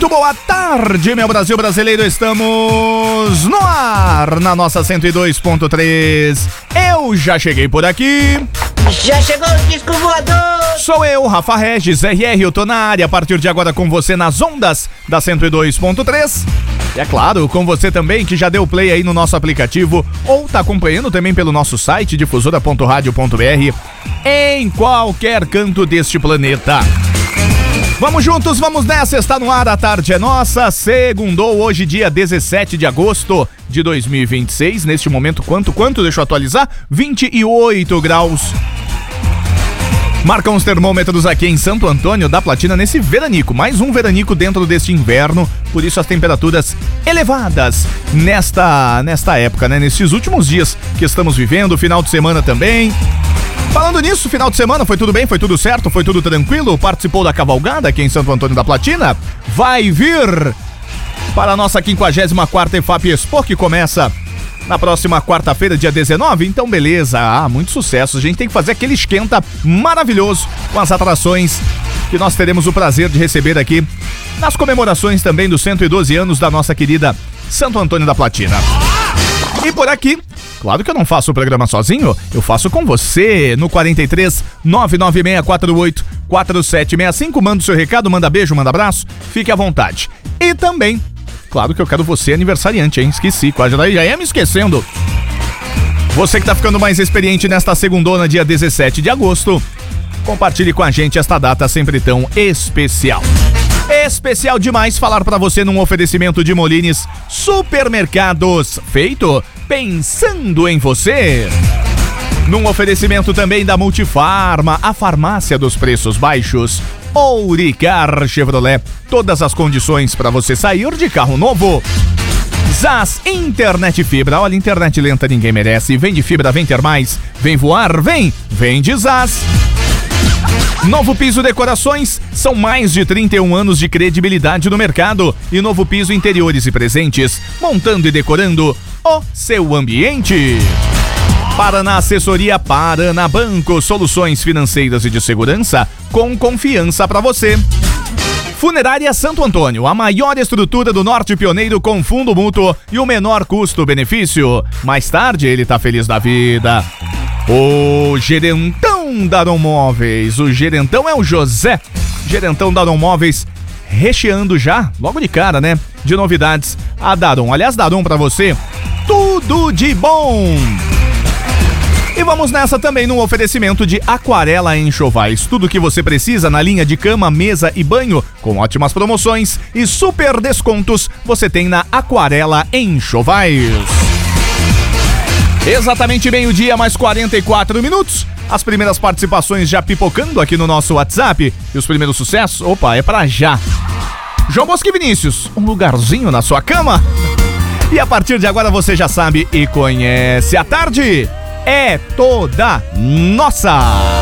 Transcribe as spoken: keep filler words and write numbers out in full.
Muito boa tarde, meu Brasil brasileiro. Estamos no ar na nossa cento e dois ponto três. Eu já cheguei por aqui. Já chegou o disco voador. Sou eu, Rafa Regis, R R, eu tô na área a partir de agora com você nas ondas da cento e dois ponto três. E é claro, com você também que já deu play aí no nosso aplicativo ou tá acompanhando também pelo nosso site difusora ponto rádio ponto b r em qualquer canto deste planeta. Vamos juntos, vamos nessa, está no ar, a tarde é nossa, segundou hoje, dia dezessete de agosto de dois mil e vinte e seis, neste momento, quanto, quanto, deixa eu atualizar, vinte e oito graus. Marcam os termômetros aqui em Santo Antônio da Platina nesse veranico, mais um veranico dentro deste inverno, por isso as temperaturas elevadas nesta, nesta época, né, nesses últimos dias que estamos vivendo, final de semana também. Falando nisso, final de semana, foi tudo bem? Foi tudo certo? Foi tudo tranquilo? Participou da cavalgada aqui em Santo Antônio da Platina? Vai vir para a nossa quinquagésima quarta EFAP Expo, que começa na próxima quarta-feira, dia dezenove? Então, beleza. Ah, muito sucesso. A gente tem que fazer aquele esquenta maravilhoso com as atrações que nós teremos o prazer de receber aqui nas comemorações também dos cento e doze anos da nossa querida Santo Antônio da Platina. E por aqui, claro que eu não faço o programa sozinho, eu faço com você no quarenta e três, nove nove seis quatro oito, quatro sete seis cinco. Manda o seu recado, manda beijo, manda abraço, fique à vontade. E também, claro que eu quero você aniversariante, hein? Esqueci, quase já ia me esquecendo. Você que tá ficando mais experiente nesta segundona, dia dezessete de agosto, compartilhe com a gente esta data sempre tão especial. Especial demais falar pra você num oferecimento de Molines Supermercados, feito pensando em você. Num oferecimento também da Multifarma, a farmácia dos preços baixos. Ouricar Chevrolet, todas as condições para você sair de carro novo. Zaz Internet Fibra, olha, internet lenta ninguém merece. Vem de fibra, vem ter mais, vem voar, vem, vem de Zaz. Novo Piso Decorações, são mais de trinta e um anos de credibilidade no mercado. E Novo Piso Interiores e Presentes, montando e decorando o seu ambiente. Paraná Assessoria Paraná Banco, soluções financeiras e de segurança com confiança para você. Funerária Santo Antônio, a maior estrutura do Norte Pioneiro com fundo mútuo e o menor custo-benefício. Mais tarde ele tá feliz da vida. O gerentão da Aron Móveis, o gerentão é o José, gerentão da Aron Móveis, recheando já, logo de cara, né, de novidades, a Daron. Aliás, Daron pra você, tudo de bom! E vamos nessa também no oferecimento de Aquarela Enxovais. Tudo que você precisa na linha de cama, mesa e banho, com ótimas promoções e super descontos, você tem na Aquarela Enxovais. Exatamente meio-dia, mais quarenta e quatro minutos. As primeiras participações já pipocando aqui no nosso WhatsApp. E os primeiros sucessos, opa, é pra já. João Bosco e Vinícius, um lugarzinho na sua cama. E a partir de agora você já sabe e conhece, a tarde é toda nossa.